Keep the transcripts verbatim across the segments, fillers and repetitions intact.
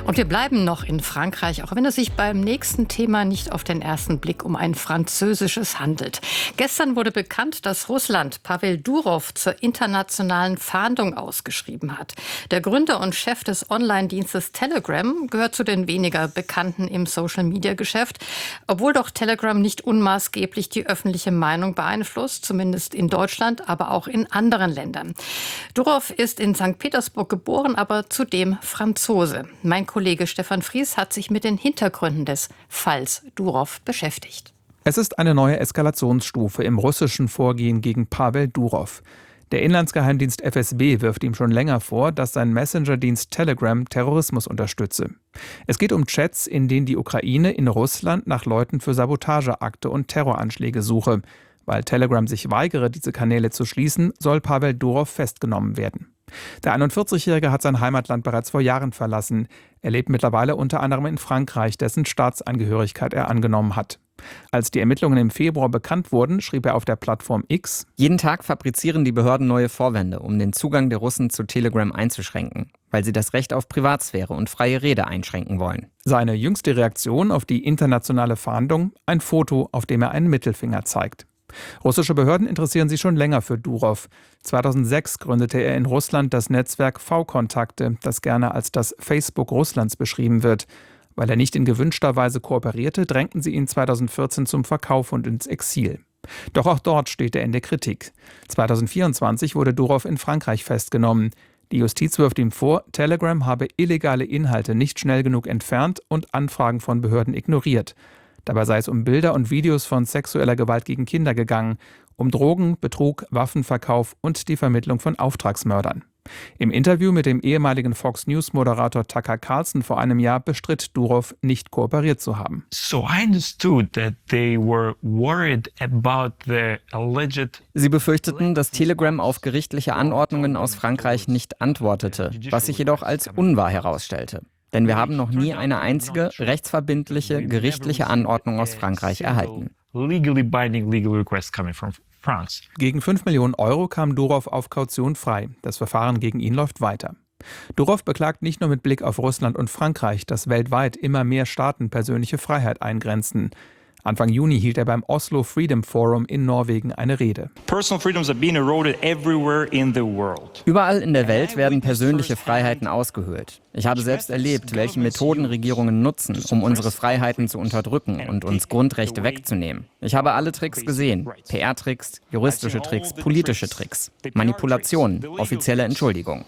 Und wir bleiben noch in Frankreich, auch wenn es sich beim nächsten Thema nicht auf den ersten Blick um ein französisches handelt. Gestern wurde bekannt, dass Russland Pavel Durov zur internationalen Fahndung ausgeschrieben hat. Der Gründer und Chef des Online-Dienstes Telegram gehört zu den weniger Bekannten im Social-Media-Geschäft, obwohl doch Telegram nicht unmaßgeblich die öffentliche Meinung beeinflusst, zumindest in Deutschland, aber auch in anderen Ländern. Durov ist in Sankt Petersburg geboren, aber zudem Franzose. Mein Kollege Stefan Fries hat sich mit den Hintergründen des Falls Durov beschäftigt. Es ist eine neue Eskalationsstufe im russischen Vorgehen gegen Pavel Durov. Der Inlandsgeheimdienst F S B wirft ihm schon länger vor, dass sein Messenger-Dienst Telegram Terrorismus unterstütze. Es geht um Chats, in denen die Ukraine in Russland nach Leuten für Sabotageakte und Terroranschläge suche. Weil Telegram sich weigere, diese Kanäle zu schließen, soll Pavel Durov festgenommen werden. Der einundvierzigjährige hat sein Heimatland bereits vor Jahren verlassen. Er lebt mittlerweile unter anderem in Frankreich, dessen Staatsangehörigkeit er angenommen hat. Als die Ermittlungen im Februar bekannt wurden, schrieb er auf der Plattform X: Jeden Tag fabrizieren die Behörden neue Vorwände, um den Zugang der Russen zu Telegram einzuschränken, weil sie das Recht auf Privatsphäre und freie Rede einschränken wollen. Seine jüngste Reaktion auf die internationale Fahndung: ein Foto, auf dem er einen Mittelfinger zeigt. Russische Behörden interessieren sich schon länger für Durov. zweitausendsechs gründete er in Russland das Netzwerk V-Kontakte, das gerne als das Facebook Russlands beschrieben wird. Weil er nicht in gewünschter Weise kooperierte, drängten sie ihn zweitausendvierzehn zum Verkauf und ins Exil. Doch auch dort steht er in der Kritik. zweitausendvierundzwanzig wurde Durov in Frankreich festgenommen. Die Justiz wirft ihm vor, Telegram habe illegale Inhalte nicht schnell genug entfernt und Anfragen von Behörden ignoriert. Dabei sei es um Bilder und Videos von sexueller Gewalt gegen Kinder gegangen, um Drogen, Betrug, Waffenverkauf und die Vermittlung von Auftragsmördern. Im Interview mit dem ehemaligen Fox News-Moderator Tucker Carlson vor einem Jahr bestritt Durov, nicht kooperiert zu haben. So I understood that they were worried about the alleged Sie befürchteten, dass Telegram auf gerichtliche Anordnungen aus Frankreich nicht antwortete, was sich jedoch als unwahr herausstellte. Denn wir haben noch nie eine einzige rechtsverbindliche gerichtliche Anordnung aus Frankreich erhalten. Gegen fünf Millionen Euro kam Durov auf Kaution frei. Das Verfahren gegen ihn läuft weiter. Durov beklagt nicht nur mit Blick auf Russland und Frankreich, dass weltweit immer mehr Staaten persönliche Freiheit eingrenzen. Anfang Juni hielt er beim Oslo Freedom Forum in Norwegen eine Rede. Überall in der Welt werden persönliche Freiheiten ausgehöhlt. Ich habe selbst erlebt, welche Methoden Regierungen nutzen, um unsere Freiheiten zu unterdrücken und uns Grundrechte wegzunehmen. Ich habe alle Tricks gesehen. P R-Tricks, juristische Tricks, politische Tricks, Manipulationen, offizielle Entschuldigung.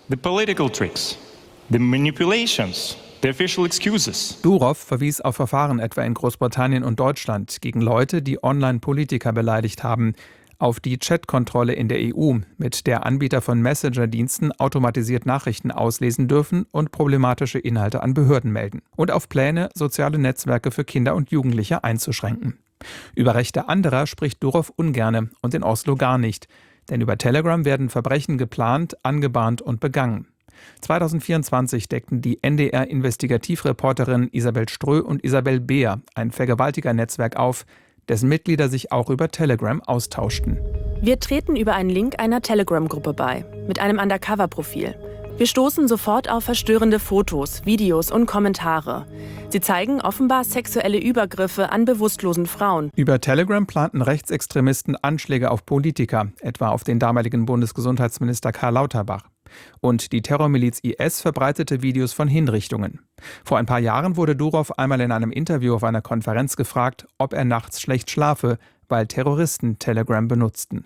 Durov verwies auf Verfahren etwa in Großbritannien und Deutschland gegen Leute, die Online-Politiker beleidigt haben, auf die Chatkontrolle in der E U, mit der Anbieter von Messenger-Diensten automatisiert Nachrichten auslesen dürfen und problematische Inhalte an Behörden melden, und auf Pläne, soziale Netzwerke für Kinder und Jugendliche einzuschränken. Über Rechte anderer spricht Durov ungerne und in Oslo gar nicht, denn über Telegram werden Verbrechen geplant, angebahnt und begangen. zweitausendvierundzwanzig deckten die N D R-Investigativreporterin Isabel Strö und Isabel Beer ein Vergewaltigernetzwerk auf, dessen Mitglieder sich auch über Telegram austauschten. Wir treten über einen Link einer Telegram-Gruppe bei, mit einem Undercover-Profil. Wir stoßen sofort auf verstörende Fotos, Videos und Kommentare. Sie zeigen offenbar sexuelle Übergriffe an bewusstlosen Frauen. Über Telegram planten Rechtsextremisten Anschläge auf Politiker, etwa auf den damaligen Bundesgesundheitsminister Karl Lauterbach. Und die Terrormiliz I S verbreitete Videos von Hinrichtungen. Vor ein paar Jahren wurde Durov einmal in einem Interview auf einer Konferenz gefragt, ob er nachts schlecht schlafe, weil Terroristen Telegram benutzten.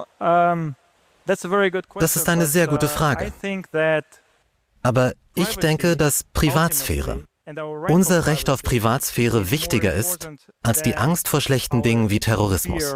Das ist eine sehr gute Frage. Aber ich denke, dass Privatsphäre, unser Recht auf Privatsphäre wichtiger ist als die Angst vor schlechten Dingen wie Terrorismus.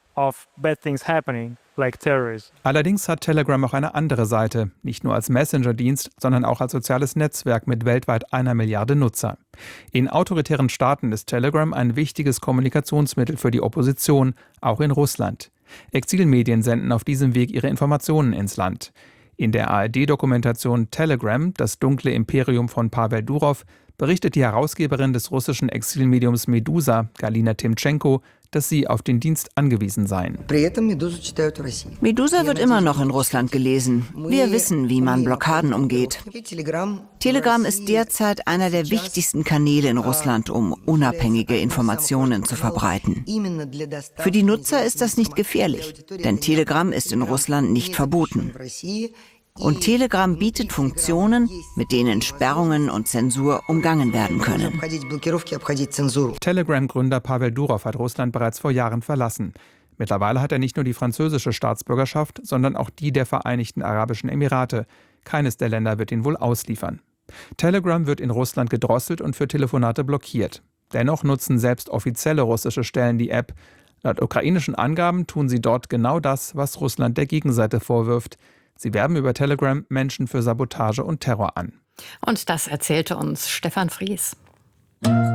Allerdings hat Telegram auch eine andere Seite, nicht nur als Messenger-Dienst, sondern auch als soziales Netzwerk mit weltweit einer Milliarde Nutzer. In autoritären Staaten ist Telegram ein wichtiges Kommunikationsmittel für die Opposition, auch in Russland. Exilmedien senden auf diesem Weg ihre Informationen ins Land. In der A R D-Dokumentation Telegram, das dunkle Imperium von Pavel Durov, berichtet die Herausgeberin des russischen Exilmediums Medusa, Galina Timtschenko, dass sie auf den Dienst angewiesen seien. Medusa wird immer noch in Russland gelesen. Wir wissen, wie man Blockaden umgeht. Telegram ist derzeit einer der wichtigsten Kanäle in Russland, um unabhängige Informationen zu verbreiten. Für die Nutzer ist das nicht gefährlich, denn Telegram ist in Russland nicht verboten. Und Telegram bietet Funktionen, mit denen Sperrungen und Zensur umgangen werden können. Telegram-Gründer Pavel Durov hat Russland bereits vor Jahren verlassen. Mittlerweile hat er nicht nur die französische Staatsbürgerschaft, sondern auch die der Vereinigten Arabischen Emirate. Keines der Länder wird ihn wohl ausliefern. Telegram wird in Russland gedrosselt und für Telefonate blockiert. Dennoch nutzen selbst offizielle russische Stellen die App. Laut ukrainischen Angaben tun sie dort genau das, was Russland der Gegenseite vorwirft. Sie werben über Telegram Menschen für Sabotage und Terror an. Und das erzählte uns Stefan Fries.